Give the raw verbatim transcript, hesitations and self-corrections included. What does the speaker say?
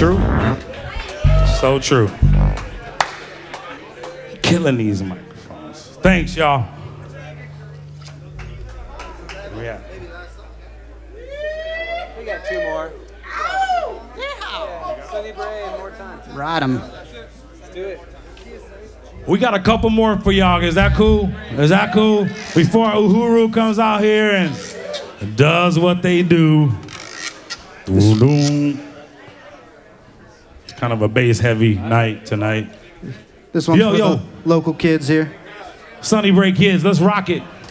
true. So true. Killing these microphones. Thanks, y'all. Yeah. We got two more. Yeah. Sunny Bray and more time. Ride 'em. Let's do it. We got a couple more for y'all. Is that cool? Is that cool? Before Uhuru comes out here and does what they do. It's kind of a bass-heavy night tonight. This one's yo, for yo. the local kids here. Sunny Bray kids, let's rock it.